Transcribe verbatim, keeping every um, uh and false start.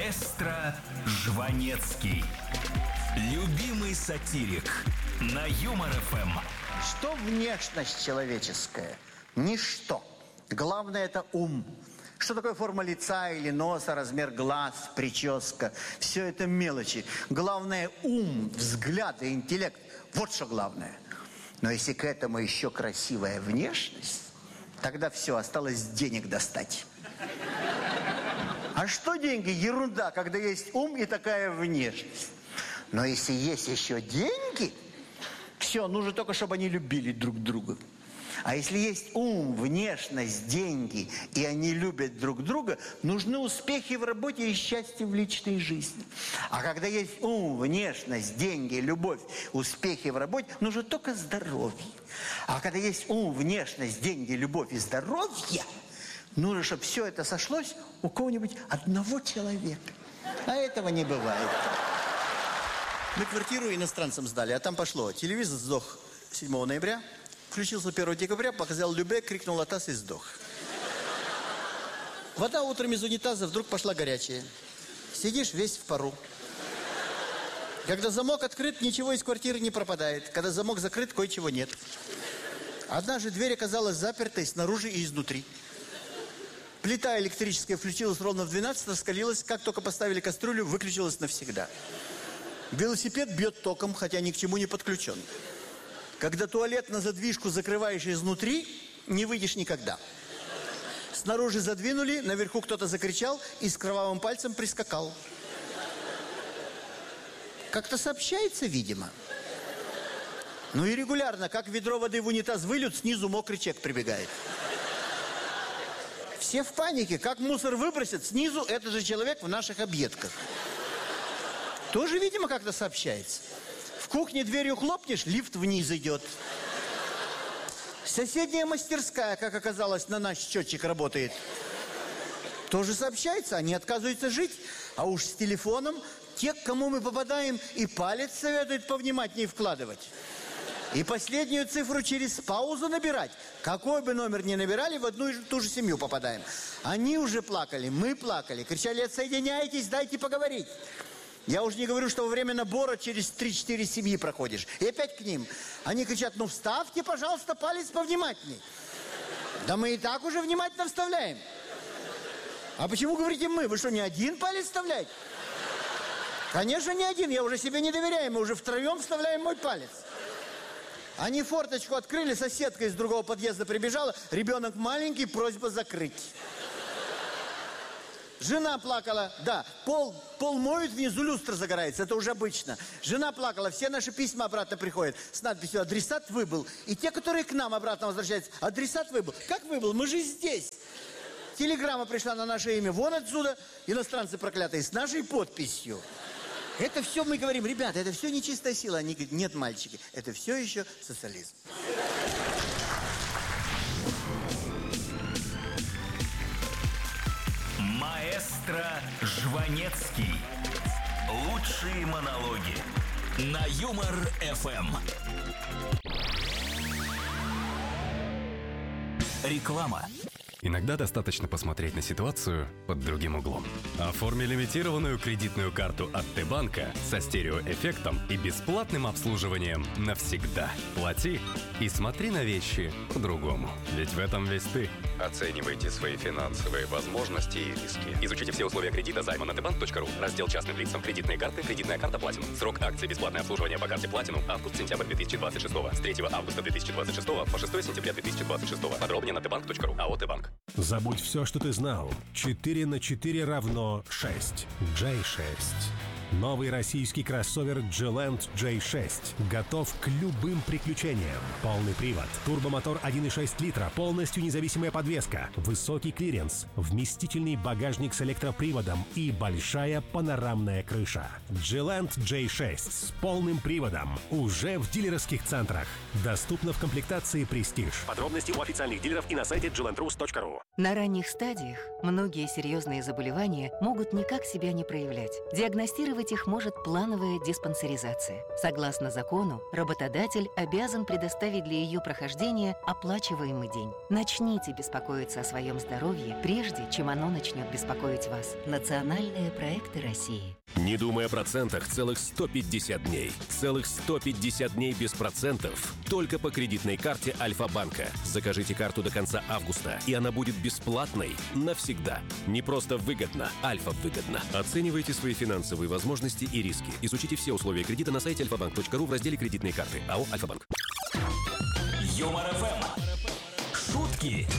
Маэстро Жванецкий. Любимый сатирик на Юмор ФМ. Что внешность человеческая? Ничто. Главное – это ум. Что такое форма лица или носа, размер глаз, прическа? Все это мелочи. Главное – ум, взгляд и интеллект. Вот что главное. Но если к этому еще красивая внешность, тогда все, осталось денег достать. А что деньги? Ерунда, когда есть ум и такая внешность. Но если есть еще деньги, все, нужно только, чтобы они любили друг друга. А если есть ум, внешность, деньги, и они любят друг друга, нужны успехи в работе и счастье в личной жизни. А когда есть ум, внешность, деньги, любовь, успехи в работе, нужно только здоровье. А когда есть ум, внешность, деньги, любовь и здоровье, нужно, чтобы все это сошлось у кого-нибудь одного человека. А этого не бывает. Мы квартиру иностранцам сдали, а там пошло. Телевизор сдох седьмого ноября, включился первого декабря, показал Любе, крикнул «Атас» и сдох. Вода утром из унитаза вдруг пошла горячая. Сидишь весь в пару. Когда замок открыт, ничего из квартиры не пропадает. Когда замок закрыт, кое-чего нет. Однажды дверь оказалась запертой снаружи и изнутри. Плита электрическая включилась ровно в двенадцать, раскалилась. Как только поставили кастрюлю, выключилась навсегда. Велосипед бьет током, хотя ни к чему не подключен. Когда туалет на задвижку закрываешь изнутри, не выйдешь никогда. Снаружи задвинули, наверху кто-то закричал и с кровавым пальцем прискакал. Как-то сообщается, видимо. Ну и регулярно, как ведро воды в унитаз выльют, снизу мокрый человек прибегает. Все в панике. Как мусор выбросят, снизу этот же человек в наших объедках. Тоже, видимо, как-то сообщается. В кухне дверью хлопнешь, лифт вниз идет. Соседняя мастерская, как оказалось, на наш счетчик работает. Тоже сообщается, они отказываются жить. А уж с телефоном те, к кому мы попадаем, и палец советуют повнимательнее вкладывать. И последнюю цифру через паузу набирать. Какой бы номер ни набирали, в одну и ту же семью попадаем. Они уже плакали, мы плакали. Кричали: отсоединяйтесь, дайте поговорить. Я уже не говорю, что во время набора через три-четыре семьи проходишь. И опять к ним. Они кричат: ну вставьте, пожалуйста, палец повнимательней. Да мы и так уже внимательно вставляем. А почему говорите мы? Вы что, не один палец вставляете? Конечно, не один. Я уже себе не доверяю. Мы уже втроем вставляем мой палец. Они форточку открыли, соседка из другого подъезда прибежала. Ребенок маленький, просьба закрыть. Жена плакала, да, пол, пол моют, внизу люстра загорается, это уже обычно. Жена плакала, все наши письма обратно приходят с надписью «Адресат выбыл». И те, которые к нам обратно возвращаются: адресат выбыл. Как выбыл? Мы же здесь. Телеграмма пришла на наше имя вон отсюда, иностранцы проклятые, с нашей подписью. Это все мы говорим: ребята, это все нечистая сила. Они говорят: нет, мальчики, это все еще социализм. Маэстро Жванецкий. Лучшие монологи на Юмор ФМ. Реклама. Иногда достаточно посмотреть на ситуацию под другим углом. Оформи лимитированную кредитную карту от Т-банка со стереоэффектом и бесплатным обслуживанием навсегда. Плати и смотри на вещи по-другому. Ведь в этом весь ты. Оценивайте свои финансовые возможности и риски. Изучите все условия кредита займа на тбанк точка ру. Раздел частным лицам. Кредитные карты. Кредитная карта Platinum. Срок акции бесплатное обслуживание по карте Platinum. Август-сентябрь две тысячи двадцать шестого. С третьего августа две тысячи двадцать шестого по шестое сентября две тысячи двадцать шестого. Подробнее на тбанк точка ру. АО Т-банк. Забудь все, что ты знал. четыре на четыре равно шесть. джей шесть. Новый российский кроссовер Gilent джей шесть готов к любым приключениям. Полный привод, турбомотор один и шесть литра, полностью независимая подвеска, высокий клиренс, вместительный багажник с электроприводом и большая панорамная крыша. Gilent джей шесть с полным приводом уже в дилерских центрах. Доступно в комплектации Prestige. Подробности у официальных дилеров и на сайте джилент рус точка ру. На ранних стадиях многие серьезные заболевания могут никак себя не проявлять. Диагностировать вызвать их может плановая диспансеризация. Согласно закону, работодатель обязан предоставить для ее прохождения оплачиваемый день. Начните беспокоиться о своем здоровье, прежде чем оно начнет беспокоить вас. Национальные проекты России. Не думай о процентах целых сто пятьдесят дней. Целых сто пятьдесят дней без процентов. Только по кредитной карте Альфа-банка. Закажите карту до конца августа, и она будет бесплатной навсегда. Не просто выгодно, Альфа выгодно. Оценивайте свои финансовые возможности и риски. Изучите все условия кредита на сайте альфа банк точка ру в разделе «Кредитные карты». АО «Альфа-банк». Юмор ФМ. Шутки